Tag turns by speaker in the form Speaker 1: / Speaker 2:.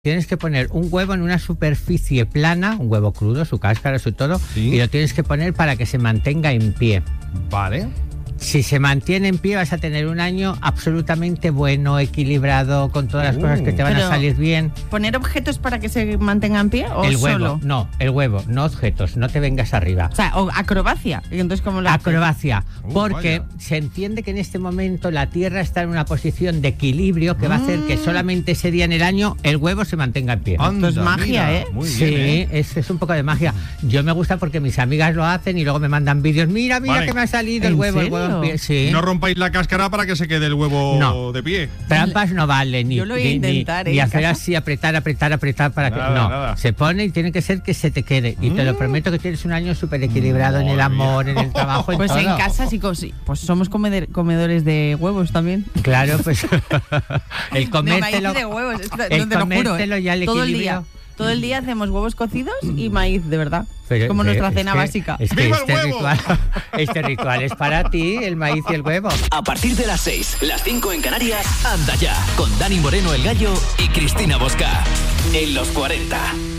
Speaker 1: Tienes que poner un huevo en una superficie plana, un huevo crudo, su cáscara, su todo,
Speaker 2: Sí.
Speaker 1: y lo tienes que poner para que se mantenga en pie.
Speaker 2: Vale.
Speaker 1: Si se mantiene en pie vas a tener un año absolutamente bueno, equilibrado, con todas las cosas que te van a
Speaker 3: Pero-
Speaker 1: salir bien.
Speaker 3: ¿Poner objetos para que se mantenga en pie o
Speaker 1: El huevo,
Speaker 3: solo?
Speaker 1: no, el huevo, no objetos, no te vengas arriba.
Speaker 3: O sea, o acrobacia. ¿Y entonces cómo lo haces?
Speaker 1: Acrobacia, porque
Speaker 2: vaya.
Speaker 1: se entiende que en este momento la Tierra está en una posición de equilibrio que va a hacer que solamente ese día en el año el huevo se mantenga en pie.
Speaker 2: Anda,
Speaker 3: es magia,
Speaker 2: mira,
Speaker 3: ¿eh?
Speaker 2: Muy
Speaker 1: Sí,
Speaker 2: bien,
Speaker 1: es un poco de magia. Yo me gusta porque mis amigas lo hacen y luego me mandan vídeos. Mira
Speaker 2: Vale.
Speaker 1: que me ha salido el
Speaker 3: ¿En
Speaker 1: huevo,
Speaker 3: serio?
Speaker 1: en pie. Sí.
Speaker 2: No rompáis la cáscara para que se quede el huevo
Speaker 1: No.
Speaker 2: de pie.
Speaker 1: Trampas no valen, ni,
Speaker 3: Yo lo voy a
Speaker 1: ni-
Speaker 3: intentar,
Speaker 1: ni
Speaker 3: en
Speaker 1: hacer
Speaker 3: casa.
Speaker 1: así, apretar para
Speaker 2: Nada,
Speaker 1: que. No,
Speaker 2: nada.
Speaker 1: se pone y tiene que ser que se te quede. Y te lo prometo que tienes un año súper equilibrado en el
Speaker 2: Madre
Speaker 1: amor,
Speaker 2: mía.
Speaker 1: en el trabajo, en
Speaker 3: Pues
Speaker 1: todo.
Speaker 3: en casa sí, pues somos comedores de huevos también.
Speaker 1: Claro, pues el
Speaker 3: De
Speaker 1: comértelo.
Speaker 3: maíz y de huevos,
Speaker 1: el
Speaker 3: no te lo juro.
Speaker 1: comértelo ya el
Speaker 3: Todo el
Speaker 1: equilibrio.
Speaker 3: día. Todo el día hacemos huevos cocidos y maíz, de verdad.
Speaker 1: Pero-
Speaker 3: Como nuestra
Speaker 1: es
Speaker 3: cena
Speaker 1: que-
Speaker 3: básica.
Speaker 1: Es que
Speaker 2: ¡Viva el
Speaker 1: este
Speaker 2: huevo!
Speaker 1: este ritual es para ti, el maíz y el huevo.
Speaker 4: A partir de las 6, las 5 en Canarias, anda ya, con Dani Moreno el Gallo y Cristina Bosca. En los 40.